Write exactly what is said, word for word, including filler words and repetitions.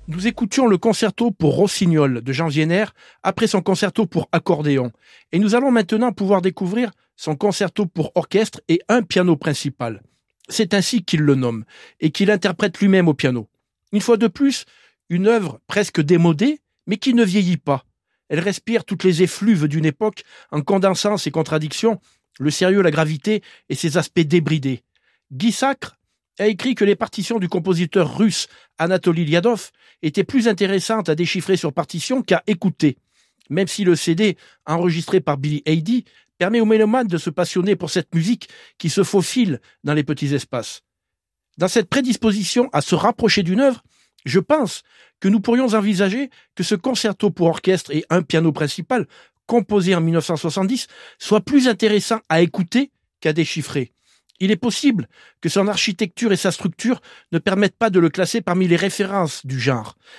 Nous écoutions le concerto pour rossignol de Jean Wiener après son concerto pour accordéon. Et nous allons maintenant pouvoir découvrir son concerto pour orchestre et un piano principal. C'est ainsi qu'il le nomme et qu'il interprète lui-même au piano. Une fois de plus, une œuvre presque démodée, mais qui ne vieillit pas. Elle respire toutes les effluves d'une époque en condensant ses contradictions, le sérieux, la gravité et ses aspects débridés. Guy Sacre a écrit que les partitions du compositeur russe Anatoly Liadov étaient plus intéressantes à déchiffrer sur partition qu'à écouter, même si le C D, enregistré par Billy Eide, permet aux mélomanes de se passionner pour cette musique qui se faufile dans les petits espaces. Dans cette prédisposition à se rapprocher d'une œuvre, je pense que nous pourrions envisager que ce concerto pour orchestre et un piano principal, composé en mille neuf cent soixante-dix, soit plus intéressant à écouter qu'à déchiffrer. Il est possible que son architecture et sa structure ne permettent pas de le classer parmi les références du genre,